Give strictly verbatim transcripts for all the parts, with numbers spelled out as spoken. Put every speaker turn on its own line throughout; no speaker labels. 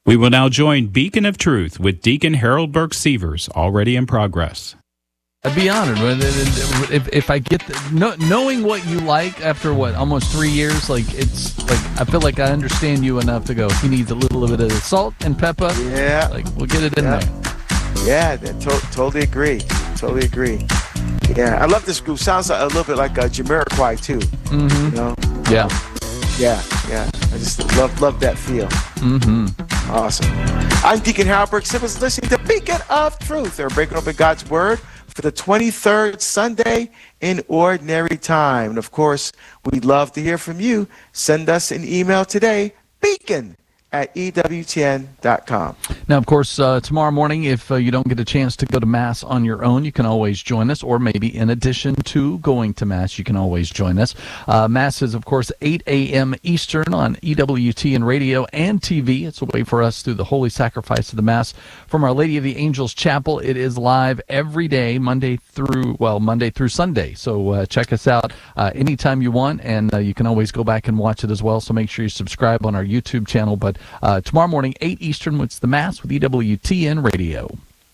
We will now join Beacon of Truth with Deacon Harold Burke Sievers, already in progress.
I'd be honored if, if I get the, know, knowing what you like after what almost three years. Like it's like I feel like I understand you enough to go. He needs a little bit of salt and pepper.
Yeah,
like we'll get it in
yeah.
there.
Yeah, to- totally agree. Totally agree. Yeah, I love this group. Sounds a little bit like a Jamiroquai too.
Mm-hmm.
You know?
Yeah.
Yeah, yeah. I just love love that feel.
Mm-hmm.
Awesome. I'm Deacon Harold Burke Sievers, listening to Beacon of Truth. We're breaking open God's Word for the twenty-third Sunday in Ordinary Time. And of course, we'd love to hear from you. Send us an email today, beacon at E W T N dot com.
Now, of course, uh, tomorrow morning, if uh, you don't get a chance to go to Mass on your own, you can always join us, or maybe in addition to going to Mass, you can always join us. Uh, Mass is, of course, eight a.m. Eastern on E W T N Radio and T V. It's a way for us through the holy sacrifice of the Mass from Our Lady of the Angels Chapel. It is live every day, Monday through, well, Monday through Sunday. So uh, check us out uh, anytime you want, and uh, you can always go back and watch it as well. So make sure you subscribe on our YouTube channel. But Uh, tomorrow morning, eight Eastern, it's the Mass with E W T N Radio.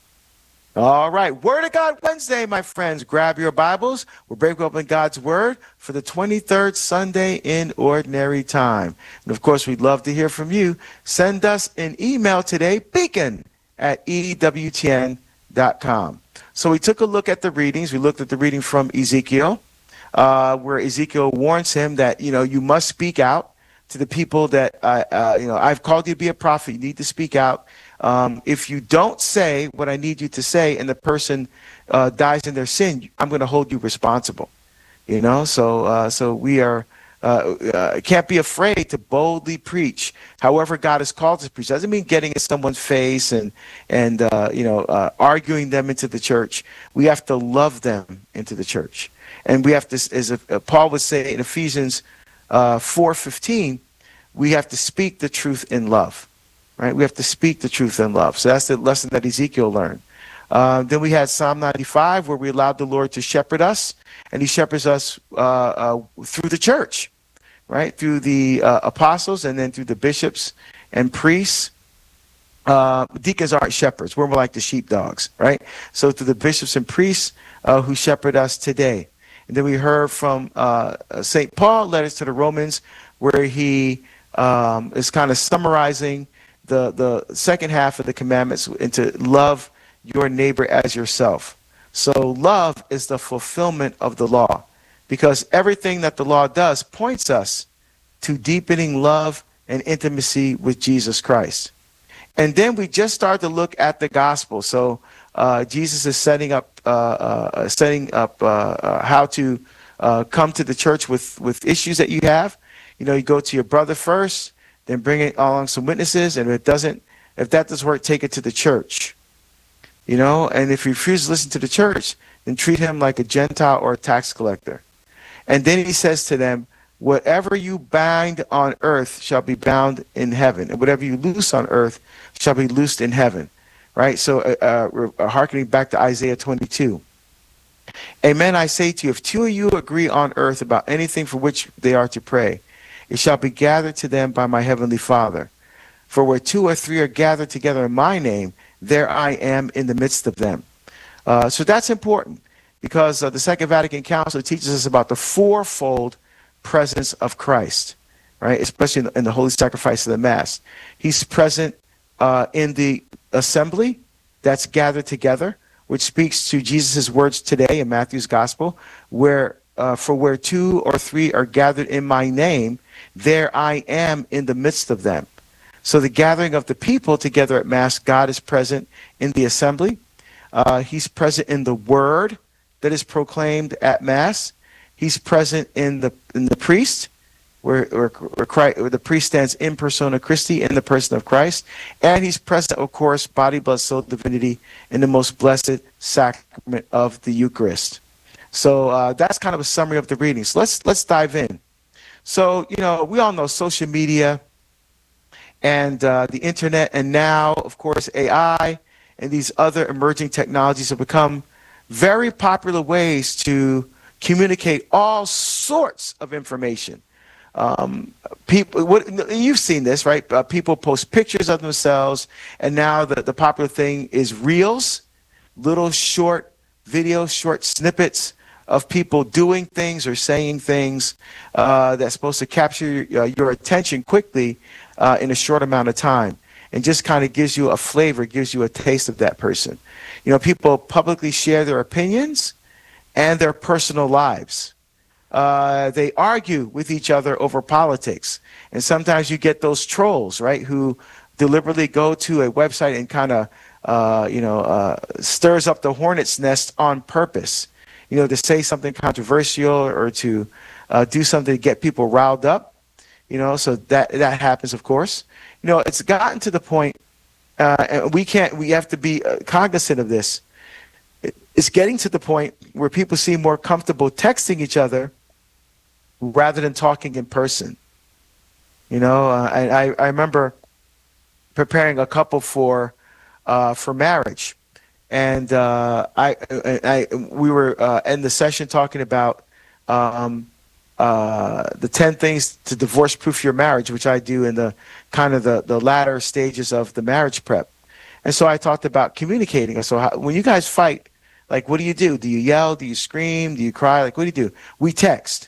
All right. Word of God Wednesday, my friends. Grab your Bibles. We're breaking open God's Word for the twenty-third Sunday in Ordinary Time. And, of course, we'd love to hear from you. Send us an email today, beacon at E W T N dot com. So we took a look at the readings. We looked at the reading from Ezekiel, uh, where Ezekiel warns him that, you know, you must speak out to the people that, uh, uh, you know, I've called you to be a prophet. You need to speak out. Um, if you don't say what I need you to say and the person uh, dies in their sin, I'm going to hold you responsible. You know, so uh, so we are uh, uh, can't be afraid to boldly preach. However God has called us to preach. Doesn't mean getting in someone's face and, and uh, you know, uh, arguing them into the church. We have to love them into the church. And we have to, as uh, Paul would say in Ephesians Uh, four fifteen, we have to speak the truth in love, right? We have to speak the truth in love. So that's the lesson that Ezekiel learned. Uh, then we had Psalm ninety-five, where we allowed the Lord to shepherd us, and he shepherds us uh, uh, through the church, right? Through the uh, apostles, and then through the bishops and priests. Uh, deacons aren't shepherds. We're more like the sheepdogs, right? So through the bishops and priests uh, who shepherd us today. And then we heard from uh, Saint Paul, letters to the Romans, where he um, is kind of summarizing the, the second half of the commandments into love your neighbor as yourself. So love is the fulfillment of the law, because everything that the law does points us to deepening love and intimacy with Jesus Christ. And then we just started to look at the gospel. So uh, Jesus is setting up uh, uh, setting up uh, uh, how to uh, come to the church with, with issues that you have. You know, you go to your brother first, then bring it along some witnesses, and if it doesn't, if that doesn't work, take it to the church. You know, and if you refuse to listen to the church, then treat him like a Gentile or a tax collector. And then he says to them, whatever you bind on earth shall be bound in heaven, and whatever you loose on earth shall be loosed in heaven. Right? So uh, uh, hearkening back to Isaiah twenty-two. Amen, I say to you, if two of you agree on earth about anything for which they are to pray, it shall be gathered to them by my heavenly Father. For where two or three are gathered together in my name, there I am in the midst of them. Uh, so that's important, because uh, the Second Vatican Council teaches us about the fourfold presence of Christ, right? Especially in the, in the holy sacrifice of the Mass. He's present uh, in the assembly that's gathered together, which speaks to Jesus' words today in Matthew's Gospel, where uh, for where two or three are gathered in my name, there I am in the midst of them. So the gathering of the people together at Mass, God is present in the assembly. Uh, he's present in the word that is proclaimed at Mass. He's present in the in the priest, where, where, where, Christ, where the priest stands in persona Christi, in the person of Christ. And he's present, of course, body, blood, soul, divinity, in the most blessed sacrament of the Eucharist. So uh, that's kind of a summary of the readings. Let's let's dive in. So, you know, we all know social media and uh, the internet, and now, of course, A I and these other emerging technologies have become very popular ways to communicate all sorts of information. Um, people, what, you've seen this, right? Uh, people post pictures of themselves, and now the, the popular thing is reels, little short videos, short snippets of people doing things or saying things uh, that's supposed to capture your, uh, your attention quickly uh, in a short amount of time, and just kind of gives you a flavor, gives you a taste of that person. You know, people publicly share their opinions and their personal lives. Uh, they argue with each other over politics. And sometimes you get those trolls, right, who deliberately go to a website and kind of, uh, you know, uh, stirs up the hornet's nest on purpose, you know, to say something controversial or to uh, do something to get people riled up, you know, so that, that happens, of course. You know, it's gotten to the point, uh, and we can't, we have to be uh, cognizant of this. It's getting to the point where people seem more comfortable texting each other rather than talking in person. You know, uh, I, I remember preparing a couple for uh, for marriage, and uh, I, I we were uh, in the session talking about um, uh, the ten things to divorce-proof your marriage, which I do in the kind of the, the latter stages of the marriage prep. And so I talked about communicating. So how, when you guys fight, like, what do you do? Do you yell? Do you scream? Do you cry? Like, what do you do? We text.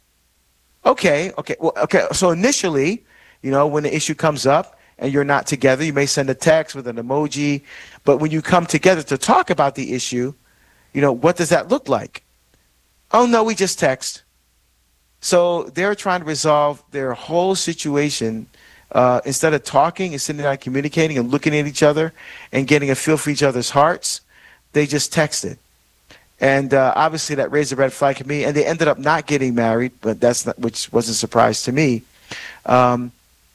Okay, okay, well, okay. So initially, you know, when the issue comes up and you're not together, you may send a text with an emoji. But when you come together to talk about the issue, you know, what does that look like? Oh, no, we just text. So they're trying to resolve their whole situation uh, instead of talking and sitting down communicating and looking at each other and getting a feel for each other's hearts. They just texted. And uh, obviously that raised a red flag for me. And they ended up not getting married, but that's not, which wasn't a surprise to me. Um,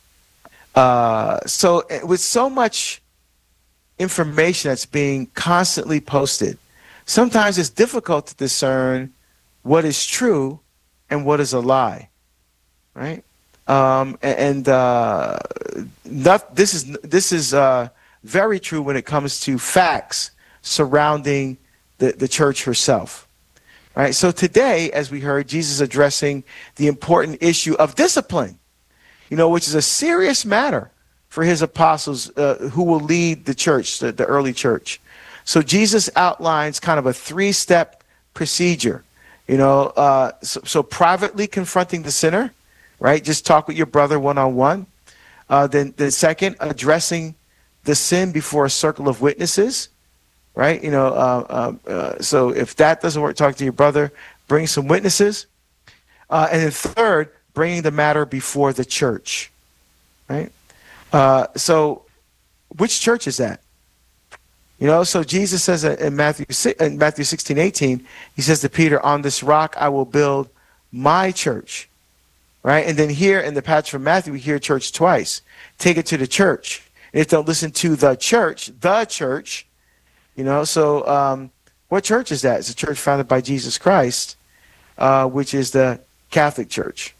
uh, so with so much information that's being constantly posted, sometimes it's difficult to discern what is true and what is a lie, right? Um, and uh, not, this is this is uh, very true when it comes to facts surrounding The, the church herself. All right. So today, as we heard, Jesus addressing the important issue of discipline, you know, which is a serious matter for his apostles uh, who will lead the church, the, the early church. So Jesus outlines kind of a three-step procedure, you know, uh, so, so privately confronting the sinner, right? Just talk with your brother one-on-one. Uh, then the second, addressing the sin before a circle of witnesses. Right, you know, uh, uh, uh, so if that doesn't work, talk to your brother, bring some witnesses. Uh, and then third, bringing the matter before the church, right? Uh, so which church is that? You know, so Jesus says in Matthew, in Matthew sixteen, eighteen, he says to Peter, on this rock I will build my church, right? And then here in the passage from Matthew, we hear church twice. Take it to the church. And if they don't listen to the church, the church, you know, so um, what church is that? It's a church founded by Jesus Christ, uh, which is the Catholic Church.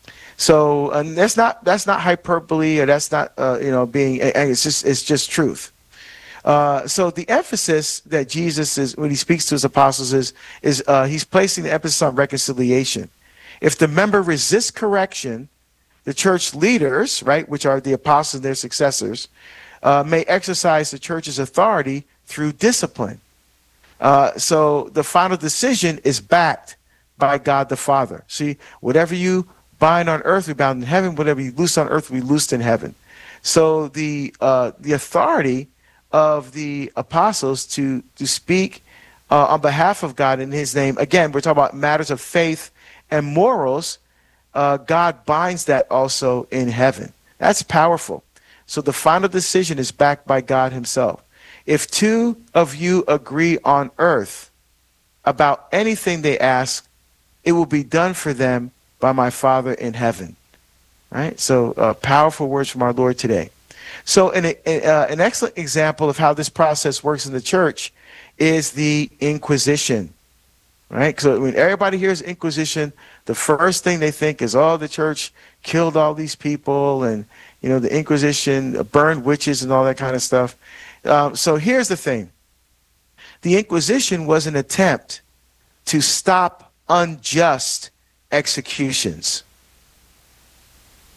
So and that's not that's not hyperbole, or that's not uh, you know being. It's just it's just truth. Uh, so the emphasis that Jesus is when he speaks to his apostles is is uh, he's placing the emphasis on reconciliation. If the member resists correction, the church leaders, right, which are the apostles and their successors, uh, may exercise the church's authority through discipline. Uh, so the final decision is backed by God the Father. See, whatever you bind on earth, we bound in heaven. Whatever you loose on earth, we loosed in heaven. So the uh, the authority of the apostles to to speak uh, on behalf of God in His name. Again, we're talking about matters of faith and morals. Uh, God binds that also in heaven. That's powerful. So the final decision is backed by God Himself. If two of you agree on earth about anything they ask, it will be done for them by my Father in heaven. Right? So uh, powerful words from our Lord today. So an, uh, an excellent example of how this process works in the church is the Inquisition. Right? So when everybody hears Inquisition, the first thing they think is, oh, the church killed all these people, and, you know, the Inquisition burned witches and all that kind of stuff. Um, so here's the thing. The Inquisition was an attempt to stop unjust executions.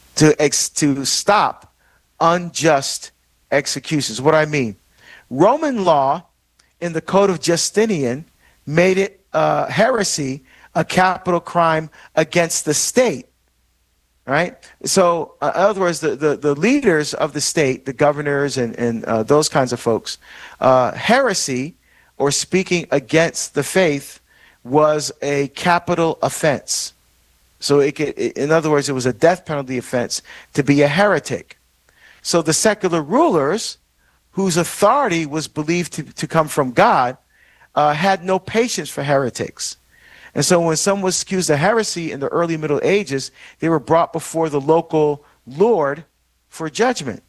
to ex- to stop unjust executions. What do I mean? Roman law in the Code of Justinian made it uh, heresy a capital crime against the state. Right? So, uh, in other words, the, the, the leaders of the state, the governors and, and uh, those kinds of folks, uh, heresy or speaking against the faith was a capital offense. So, it could, in other words, it was a death penalty offense to be a heretic. So the secular rulers, whose authority was believed to, to come from God, uh, had no patience for heretics. And so when someone was accused of heresy in the early Middle Ages, they were brought before the local lord for judgment.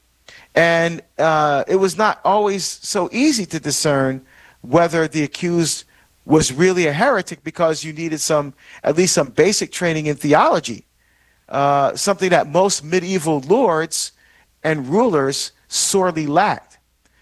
And uh, it was not always so easy to discern whether the accused was really a heretic, because you needed some, at least some basic training in theology, uh, something that most medieval lords and rulers sorely lacked.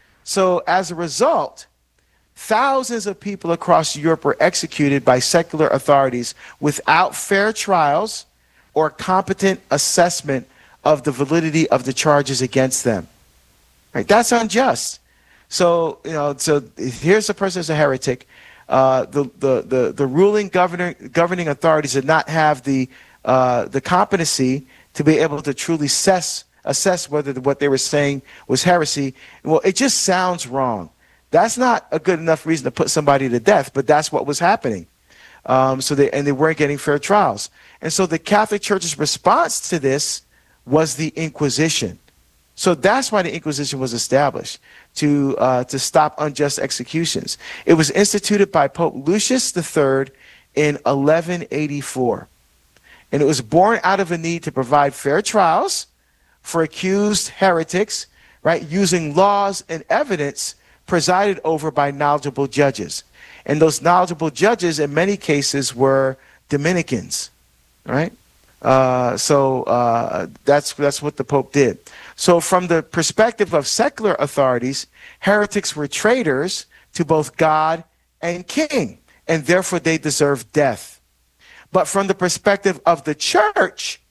So as a result, thousands of people across Europe were executed by secular authorities without fair trials or competent assessment of the validity of the charges against them. Right? That's unjust. So, you know, so here's a person who's a heretic. Uh, the, the, the, the ruling governor, governing authorities did not have the, uh, the competency to be able to truly assess, assess whether the, what they were saying was heresy. Well, it just sounds wrong. That's not a good enough reason to put somebody to death, but that's what was happening. Um, so they, and they weren't getting fair trials. And so the Catholic Church's response to this was the Inquisition. So that's why the Inquisition was established, to uh, to stop unjust executions. It was instituted by Pope Lucius the Third in eleven eighty-four. And it was born out of a need to provide fair trials for accused heretics, right, using laws and evidence presided over by knowledgeable judges. And those knowledgeable judges in many cases were Dominicans, right? Uh, so uh, that's that's what the Pope did. So from the perspective of secular authorities, heretics were traitors to both God and King, and therefore they deserved death. But from the perspective of the church,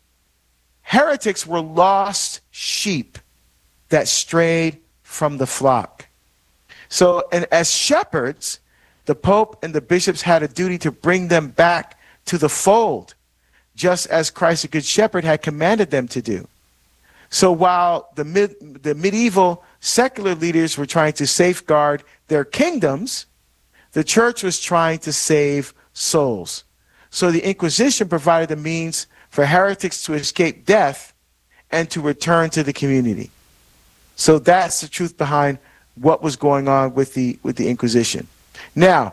heretics were lost sheep that strayed from the flock. So, and as shepherds, the Pope and the bishops had a duty to bring them back to the fold, just as Christ, the Good Shepherd, had commanded them to do. So while the, mid, the medieval secular leaders were trying to safeguard their kingdoms, the church was trying to save souls. So the Inquisition provided the means for heretics to escape death and to return to the community. So that's the truth behind what was going on with the with the Inquisition. Now,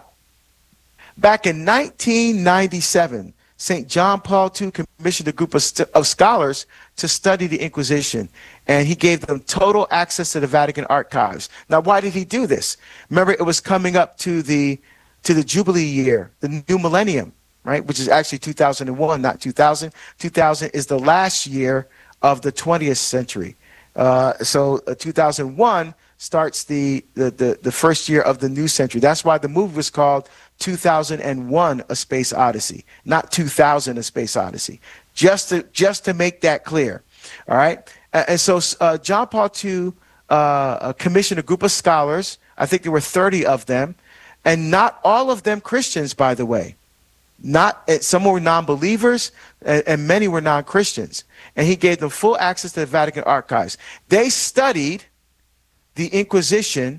back in nineteen ninety-seven, Saint John Paul the Second commissioned a group of, st- of scholars to study the Inquisition, and he gave them total access to the Vatican archives. Now, why did he do this? Remember, it was coming up to the to the Jubilee year, the new millennium, right? Which is actually two thousand one, not two thousand. two thousand is the last year of the twentieth century. Uh, so uh, two thousand one starts the, the, the, the first year of the new century. That's why the movie was called two thousand one, A Space Odyssey, not two thousand, A Space Odyssey, just to, just to make that clear. All right. And, and so uh, John Paul the Second uh, commissioned a group of scholars. I think there were thirty of them, and not all of them Christians, by the way. Not some were non-believers, and, and many were non-Christians. And he gave them full access to the Vatican archives. They studied the Inquisition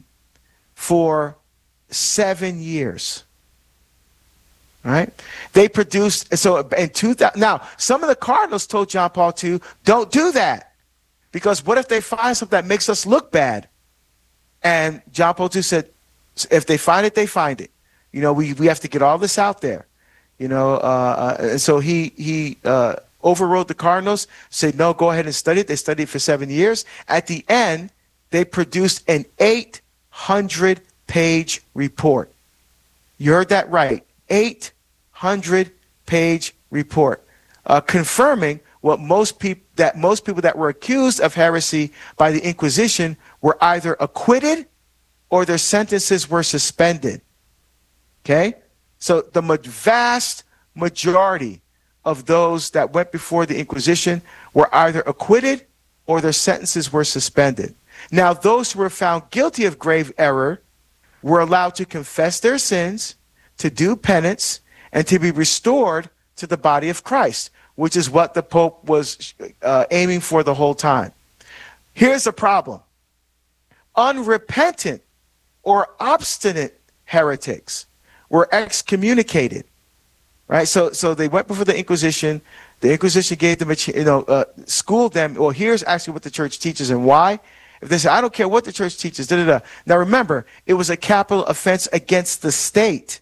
for seven years. All right? They produced, so in two thousand, now, some of the cardinals told John Paul the Second, don't do that. Because what if they find something that makes us look bad? And John Paul the Second said, if they find it, they find it. You know, we, we have to get all this out there. You know, uh, uh, and so he, he uh, overrode the cardinals, said, no, go ahead and study it. They studied it for seven years. At the end, they produced an eight hundred page report. You heard that right. eight hundred page report, uh, confirming what most people that most people that were accused of heresy by the Inquisition were either acquitted or their sentences were suspended. Okay? So the vast majority of those that went before the Inquisition were either acquitted or their sentences were suspended. Now, those who were found guilty of grave error were allowed to confess their sins, to do penance, and to be restored to the body of Christ, which is what the Pope was uh, aiming for the whole time. Here's the problem. Unrepentant or obstinate heretics were excommunicated, right? So, so they went before the Inquisition. The Inquisition gave them, a, you know, uh, schooled them. Well, here's actually what the church teaches and why. If they say, I don't care what the church teaches, da, da, da. Now remember, it was a capital offense against the state,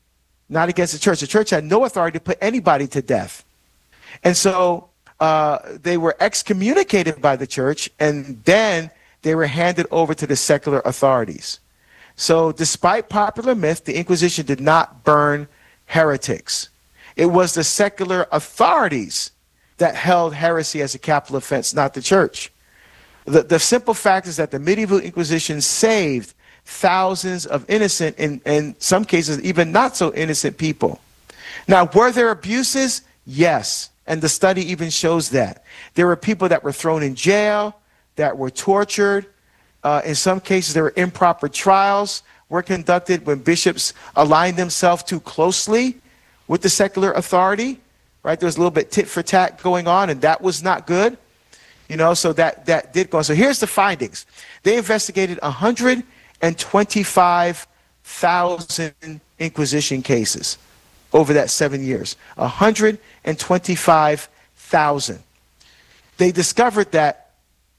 not against the church. The church had no authority to put anybody to death. And so uh, they were excommunicated by the church, and then they were handed over to the secular authorities. So despite popular myth, the Inquisition did not burn heretics. It was the secular authorities that held heresy as a capital offense, not the church. The, the simple fact is that the medieval Inquisition saved thousands of innocent, and in some cases, even not so innocent people. Now, were there abuses? Yes. And the study even shows that. There were people that were thrown in jail, that were tortured. Uh, in some cases, there were improper trials were conducted when bishops aligned themselves too closely with the secular authority. Right? There was a little bit tit for tat going on, and that was not good. You know, so that, that did go on. So here's the findings. They investigated one hundred twenty-five thousand Inquisition cases over that seven years. one hundred twenty-five thousand. They discovered that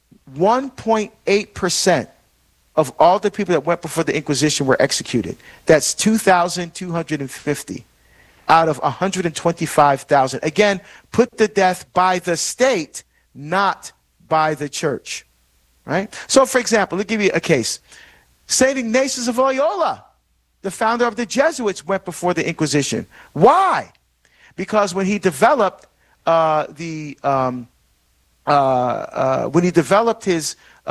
one point eight percent of all the people that went before the Inquisition were executed. That's two thousand two hundred fifty out of one hundred twenty-five thousand. Again, put to death by the state, not by the church, right? So, for example, let me give you a case. Saint Ignatius of Loyola, the founder of the Jesuits, went before the Inquisition. Why? Because when he developed uh, the um, uh, uh, when he developed his uh,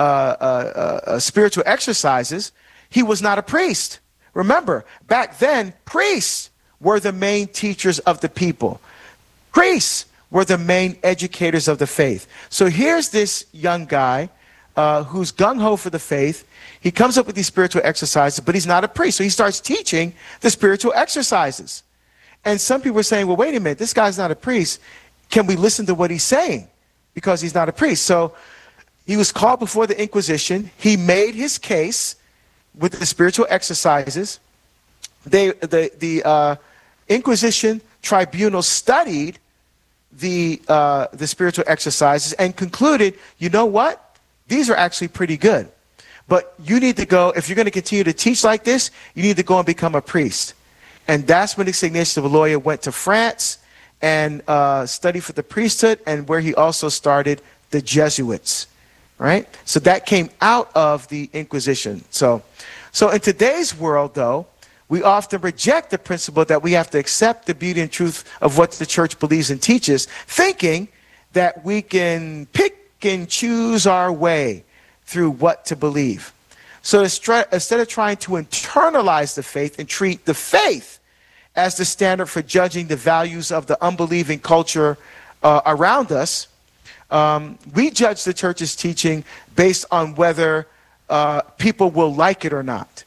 uh, uh, spiritual exercises, he was not a priest. Remember, back then, priests were the main teachers of the people. Priests were the main educators of the faith. So here's this young guy uh, who's gung-ho for the faith. He comes up with these spiritual exercises, but he's not a priest. So he starts teaching the spiritual exercises. And some people are saying, well, wait a minute, this guy's not a priest. Can we listen to what he's saying? Because he's not a priest. So he was called before the Inquisition. He made his case with the spiritual exercises. They, the the uh, Inquisition tribunal studied the uh, the spiritual exercises and concluded, you know what? These are actually pretty good. But you need to go, if you're going to continue to teach like this, you need to go and become a priest. And that's when Saint Ignatius of Loyola went to France and uh, studied for the priesthood, and where he also started the Jesuits, right? So that came out of the Inquisition. So, so in today's world, though, we often reject the principle that we have to accept the beauty and truth of what the church believes and teaches, thinking that we can pick and choose our way through what to believe. So instead of trying to internalize the faith and treat the faith as the standard for judging the values of the unbelieving culture uh, around us, um, we judge the church's teaching based on whether uh, people will like it or not,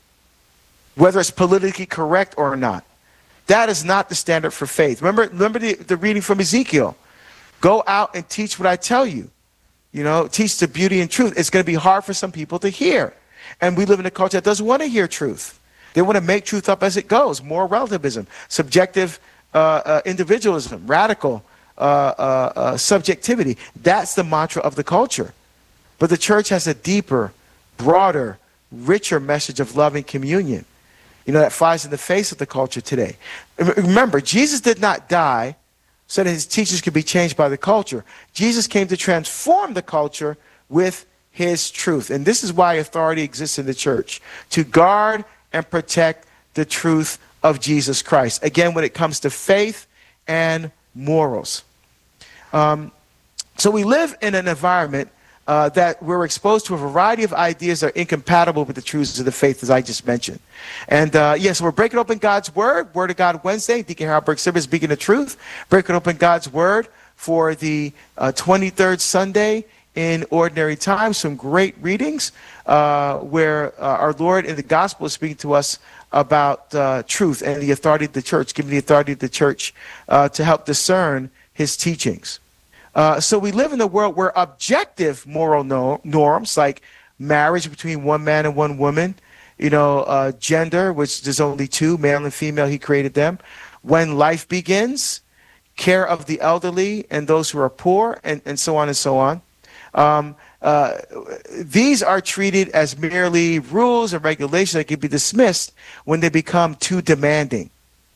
whether it's politically correct or not. That is not the standard for faith. Remember, remember the, the reading from Ezekiel. Go out and teach what I tell you. You know, teach the beauty and truth. It's going to be hard for some people to hear. And we live in a culture that doesn't want to hear truth. They want to make truth up as it goes. More relativism, subjective uh, uh, individualism, radical uh, uh, uh, subjectivity. That's the mantra of the culture. But the church has a deeper, broader, richer message of love and communion, you know, that flies in the face of the culture today. Remember, Jesus did not die so that his teachings could be changed by the culture. Jesus came to transform the culture with his truth. And this is why authority exists in the church, to guard and protect the truth of Jesus Christ. Again, when it comes to faith and morals. Um, so we live in an environment uh, that we're exposed to a variety of ideas that are incompatible with the truths of the faith, as I just mentioned. And uh, yes, yeah, so we're breaking open God's Word, Word of God Wednesday. Deacon Harold Burke Sivers speaking the truth, breaking open God's Word for the uh, twenty-third Sunday in Ordinary Time. Some great readings uh, where uh, our Lord in the Gospel is speaking to us about uh, truth and the authority of the church, giving the authority of the church uh, to help discern his teachings. Uh, so we live in a world where objective moral no- norms like marriage between one man and one woman, you know, uh, gender, which there's only two, male and female, he created them, when life begins, care of the elderly and those who are poor, and, and so on and so on. Um, uh, these are treated as merely rules and regulations that can be dismissed when they become too demanding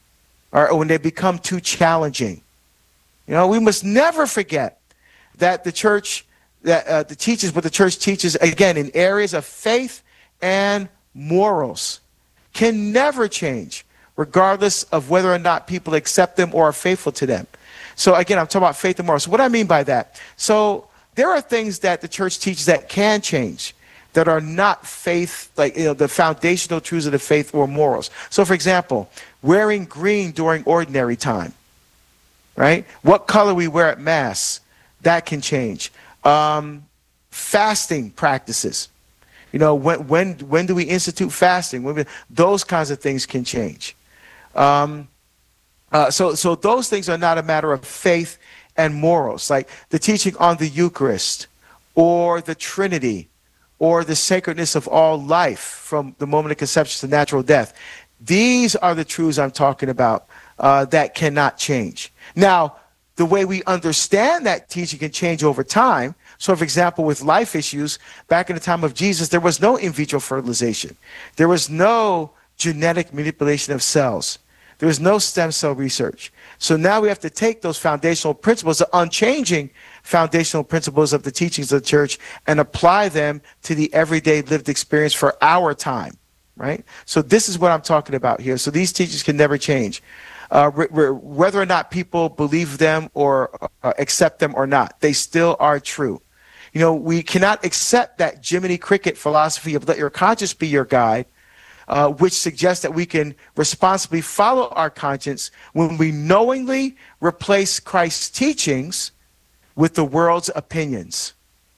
or when they become too challenging. You know, we must never forget that the church, that uh, the teaches what the church teaches, again, in areas of faith and morals, can never change, regardless of whether or not people accept them or are faithful to them. So again, I'm talking about faith and morals. So what do I mean by that? So there are things that the church teaches that can change, that are not faith, like, you know, the foundational truths of the faith or morals. So for example, wearing green during ordinary time. Right? What color we wear at Mass, that can change. Um, fasting practices. You know, when when when do we institute fasting? When we, those kinds of things can change. Um, uh, so so those things are not a matter of faith and morals, like the teaching on the Eucharist or the Trinity or the sacredness of all life from the moment of conception to natural death. These are the truths I'm talking about uh, that cannot change. Now, the way we understand that teaching can change over time. So, for example, with life issues, back in the time of Jesus, there was no in vitro fertilization. There was no genetic manipulation of cells. There was no stem cell research. So now we have to take those foundational principles, the unchanging foundational principles of the teachings of the church, and apply them to the everyday lived experience for our time, right? So this is what I'm talking about here. So these teachings can never change. Uh, whether or not people believe them or uh, accept them or not, they still are true. You know, we cannot accept that Jiminy Cricket philosophy of let your conscience be your guide, uh, which suggests that we can responsibly follow our conscience when we knowingly replace Christ's teachings with the world's opinions.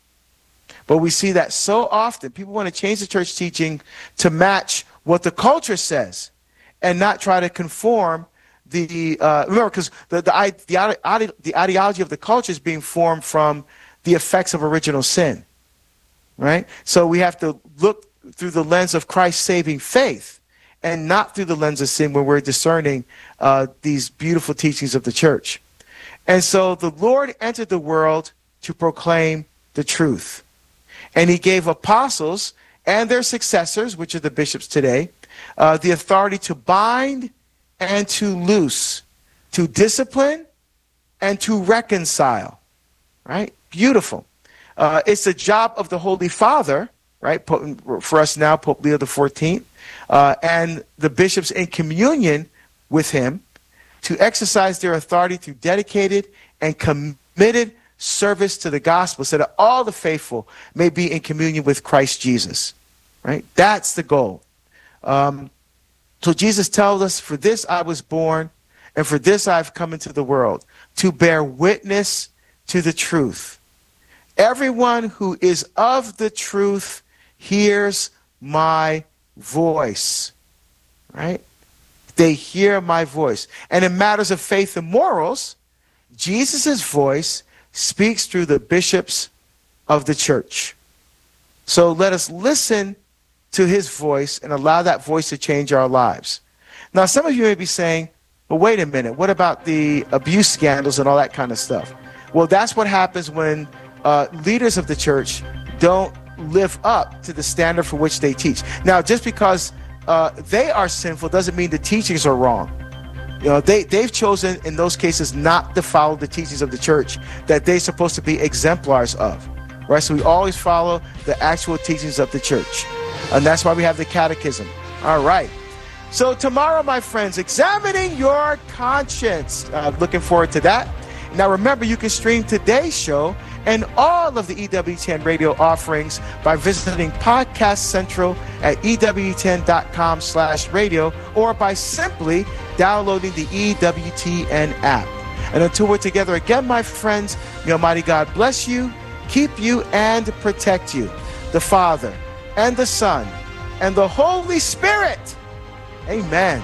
But we see that so often. People want to change the church teaching to match what the culture says and not try to conform. The uh, remember, because the the, the the ideology of the culture is being formed from the effects of original sin, right? So we have to look through the lens of Christ's saving faith, and not through the lens of sin, when we're discerning uh, these beautiful teachings of the church. And so the Lord entered the world to proclaim the truth, and He gave apostles and their successors, which are the bishops today, uh, the authority to bind and to loose, to discipline and to reconcile, right? Beautiful. Uh, it's the job of the Holy Father, right? For us now, Pope Leo the fourteenth, uh, and the bishops in communion with him to exercise their authority through dedicated and committed service to the gospel so that all the faithful may be in communion with Christ Jesus, right? That's the goal. Um, So Jesus tells us, for this I was born, and for this I have come into the world, to bear witness to the truth. Everyone who is of the truth hears my voice, right? They hear my voice. And in matters of faith and morals, Jesus' voice speaks through the bishops of the church. So let us listen to his voice and allow that voice to change our lives. Now, some of you may be saying, but wait a minute, what about the abuse scandals and all that kind of stuff? Well, that's what happens when uh, leaders of the church don't live up to the standard for which they teach. Now, just because uh, they are sinful doesn't mean the teachings are wrong. You know, they, they've chosen in those cases not to follow the teachings of the church that they're supposed to be exemplars of, right? So we always follow the actual teachings of the church. And that's why we have the catechism. All right. So tomorrow, my friends, examining your conscience. Uh, looking forward to that. Now remember, you can stream today's show and all of the E W T N radio offerings by visiting Podcast Central at E W T N dot com slash radio or by simply downloading the E W T N app. And until we're together again, my friends, may Almighty God bless you, keep you, and protect you. The Father, and the Son, and the Holy Spirit. Amen.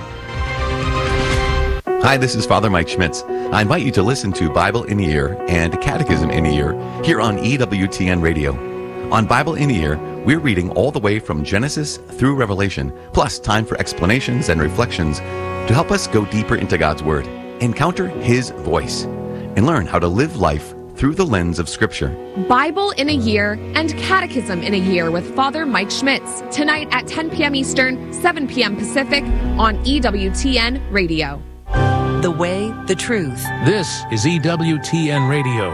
Hi, this is Father Mike Schmitz. I invite you to listen to Bible in a Year and Catechism in a Year here on E W T N Radio. On Bible in a Year, we're reading all the way from Genesis through Revelation, plus time for explanations and reflections to help us go deeper into God's Word, encounter His voice, and learn how to live life through the lens of Scripture.
Bible in a Year and Catechism in a Year with Father Mike Schmitz, tonight at ten p.m. Eastern, seven p.m. Pacific on E W T N Radio.
The way, the truth.
This is E W T N Radio.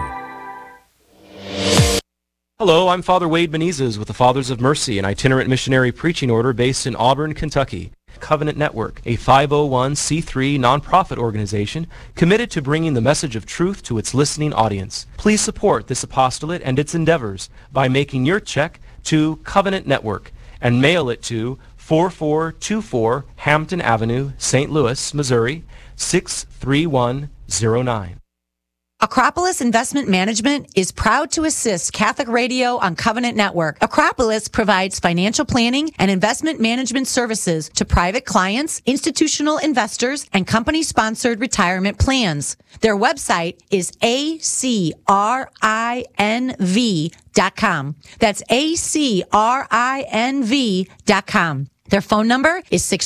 Hello, I'm Father Wade Menezes with the Fathers of Mercy, an itinerant missionary preaching order based in Auburn, Kentucky. Covenant Network, a five oh one c three nonprofit organization committed to bringing the message of truth to its listening audience. Please support this apostolate and its endeavors by making your check to Covenant Network and mail it to four four two four Hampton Avenue, Saint Louis, Missouri, six three one zero nine.
Acropolis Investment Management is proud to assist Catholic Radio on Covenant Network. Acropolis provides financial planning and investment management services to private clients, institutional investors, and company-sponsored retirement plans. Their website is A C R I N V dot com. That's A C R I N V dot com. Their phone number is six